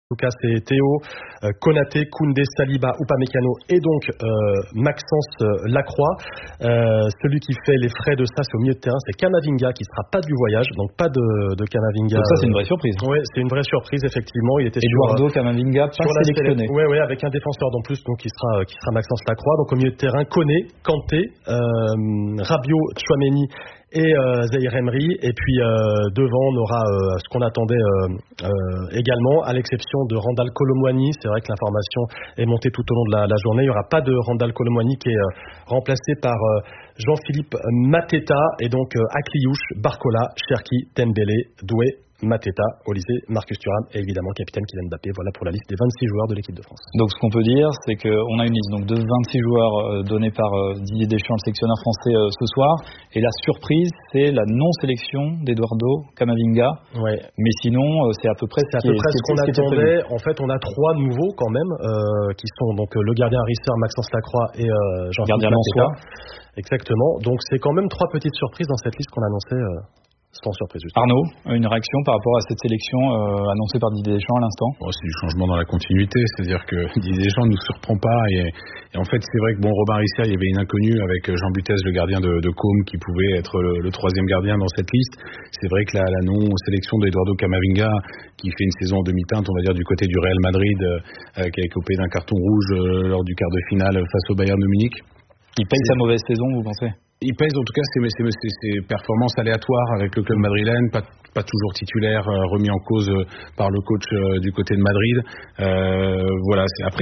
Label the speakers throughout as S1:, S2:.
S1: Lucas et Théo, Konaté, Koundé, Saliba, Upamecano et donc Maxence Lacroix. Celui qui fait les frais de ça, c'est au milieu de terrain, c'est Camavinga qui sera pas du voyage, donc pas de Camavinga.
S2: Donc ça c'est une vraie surprise.
S1: Oui, c'est une vraie surprise effectivement. Il était
S2: Eduardo Camavinga pas sélectionné.
S1: Oui, avec un défenseur en plus, donc qui sera Maxence Lacroix. Donc au milieu de terrain, Koné, Kanté, Rabiot, Tchouaméni et Zaïre Emery, et puis devant on aura ce qu'on attendait également, à l'exception de Randal Kolo Muani. C'est vrai que l'information est montée tout au long de la journée. Il n'y aura pas de Randal Kolo Muani qui est remplacé par Jean-Philippe Mateta, et donc Akliouche, Barcola, Cherki, Dembélé, Doué, Mateta, Olysée, Marcus Thuram et évidemment capitaine Kylian Mbappé. Voilà pour la liste des 26 joueurs de l'équipe de France.
S2: Donc ce qu'on peut dire, c'est qu'on a une liste donc de 26 joueurs donnés par Didier Deschamps, le sélectionneur français ce soir. Et la surprise, c'est la non-sélection d'Eduardo Camavinga.
S1: Ouais.
S2: Mais sinon, c'est à peu près ce
S1: qu'on attendait. En fait, on a 3 nouveaux quand même, qui sont donc le gardien Risser, Maxence Lacroix et Jean-Philippe Mateta. Exactement. Donc c'est quand même 3 petites surprises dans cette liste qu'on annonçait. Sans surprise.
S2: Arnaud, une réaction par rapport à cette sélection annoncée par Didier Deschamps à l'instant?
S3: C'est du changement dans la continuité, c'est-à-dire que Didier Deschamps ne nous surprend pas et en fait c'est vrai que Robin Risser, il y avait une inconnue avec Jean Butez, le gardien de Côme, qui pouvait être le 3e gardien dans cette liste. C'est vrai que la non-sélection d'Eduardo Camavinga, qui fait une saison en demi-teinte, on va dire, du côté du Real Madrid, qui a écopé d'un carton rouge lors du quart de finale face au Bayern de Munich.
S2: Il paye sa mauvaise saison, vous pensez?
S3: Il pèse en tout cas ses performances aléatoires avec le club madrilène, pas toujours titulaire, remis en cause par le coach du côté de Madrid. Voilà. Après,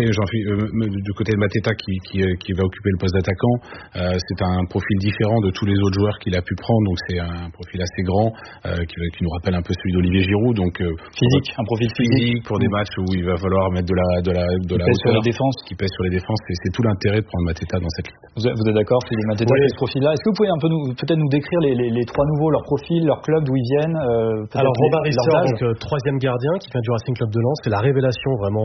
S3: du côté de Mateta qui va occuper le poste d'attaquant, c'est un profil différent de tous les autres joueurs qu'il a pu prendre. Donc c'est un profil assez grand qui nous rappelle un peu celui d'Olivier Giroud. Donc
S2: physique, un profil physique
S3: pour des matchs où il va falloir mettre de la
S2: hauteur sur les défenses,
S3: qui pèse sur les défenses. C'est tout l'intérêt de prendre Mateta dans cette liste.
S2: Vous êtes d'accord, Philippe Mateta,
S1: oui.
S2: Ce profil-là. Est-ce que vous pouvez un peu peut-être nous décrire les 3 nouveaux, leur profil, leur club, d'où ils viennent?
S1: Alors Robin Risser, donc 3e gardien qui vient du Racing Club de Lens, c'est la révélation vraiment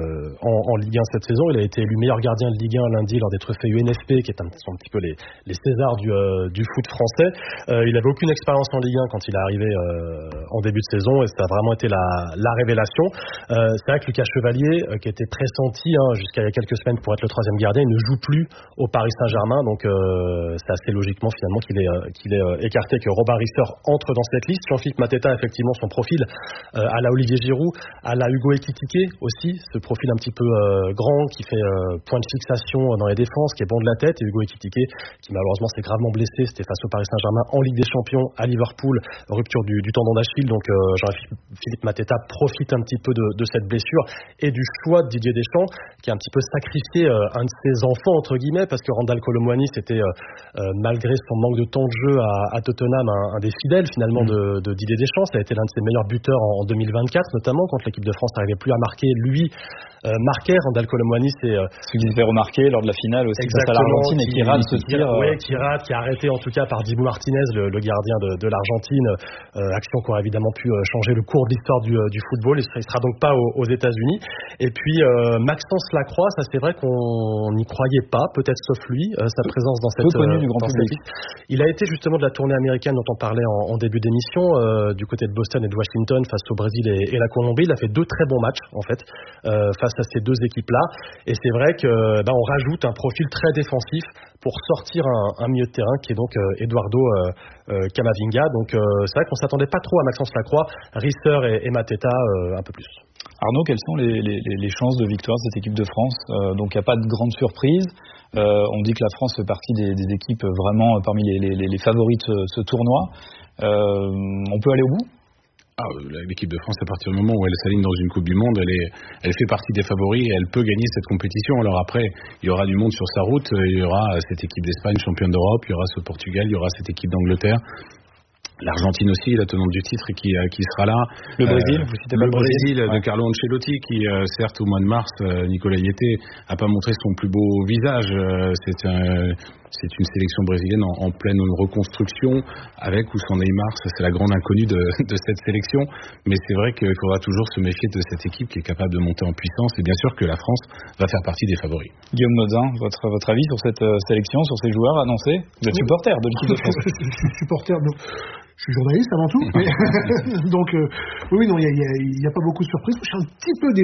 S1: en Ligue 1 cette saison. Il a été élu meilleur gardien de Ligue 1 lundi lors des trophées UNFP, qui sont un petit peu les Césars du foot français. Il n'avait aucune expérience en Ligue 1 quand il est arrivé en début de saison, et ça a vraiment été la révélation. C'est vrai que Lucas Chevalier, qui était pressenti jusqu'à il y a quelques semaines pour être le 3e gardien, il ne joue plus au Paris Saint-Germain, donc c'est assez logiquement finalement qu'il est écarté, que Robin Risser entre dans cette liste. Jean-Philippe Mateta, effectivement, son profil à la Olivier Giroud, à la Hugo Ekitike aussi, ce profil un petit peu grand qui fait point de fixation dans les défenses, qui est bon de la tête, et Hugo Ekitike qui malheureusement s'est gravement blessé, c'était face au Paris Saint-Germain en Ligue des Champions à Liverpool, rupture du tendon d'Achille. Donc Jean-Philippe Mateta profite un petit peu de cette blessure et du choix de Didier Deschamps, qui a un petit peu sacrifié un de ses enfants entre guillemets, parce que Randal Kolo Muani, c'était malgré son manque de temps de jeu à Tottenham, un des fidèles finalement de Didier Deschamps. Ça a été l'un de ses meilleurs buteurs en 2024, notamment quand l'équipe de France n'arrivait plus à marquer. Lui marquait. Randal Kolo Muani, c'est
S2: celui qui s'est fait remarquer lors de la finale aussi face à l'Argentine, et qui rate ce tir.
S1: Qui rate, qui a arrêté en tout cas par Dibu Martinez, le gardien de l'Argentine. Action qui aurait évidemment pu changer le cours de l'histoire du football. Il sera donc pas aux États-Unis. Et puis Maxence Lacroix, ça c'est vrai qu'on n'y croyait pas, peut-être sauf lui, sa présence dans cette
S2: connu du grand public.
S1: Il a été justement de la tournée américaine dont on parlait en début d'émission, du côté de Boston et de Washington face au Brésil et la Colombie. Il a fait 2 très bons matchs en fait face à ces 2 équipes-là. Et c'est vrai que on rajoute un profil très défensif pour sortir un milieu de terrain qui est donc Eduardo Camavinga. Donc c'est vrai qu'on s'attendait pas trop à Maxence Lacroix, Risser et Mateta un peu plus.
S2: Arnaud, quelles sont les chances de victoire de cette équipe de France? Donc il n'y a pas de grande surprise. On dit que la France fait partie des équipes vraiment parmi les favoris de ce tournoi. On peut aller au bout?
S3: L'équipe de France, à partir du moment où elle s'aligne dans une Coupe du Monde, elle fait partie des favoris et elle peut gagner cette compétition. Alors après, il y aura du monde sur sa route. Il y aura cette équipe d'Espagne, championne d'Europe. Il y aura ce Portugal. Il y aura cette équipe d'Angleterre. L'Argentine aussi, la tenante du titre, qui sera là.
S2: Le Brésil, vous citez pas
S3: le Brésil de Carlo Ancelotti, qui certes au mois de mars, Nicolas Yete a pas montré son plus beau visage. C'est une sélection brésilienne en pleine reconstruction, avec ou sans Neymar. Ça, c'est la grande inconnue de cette sélection. Mais c'est vrai qu'il faudra toujours se méfier de cette équipe qui est capable de monter en puissance. Et bien sûr que la France va faire partie des favoris.
S2: Guillaume Nodin, votre avis sur cette sélection, sur ces joueurs annoncés? Vous êtes supporter de l'équipe de France?
S4: Je suis supporter, je suis journaliste avant tout. Mais donc, oui, non, il n'y a pas beaucoup de surprises. Je suis un petit peu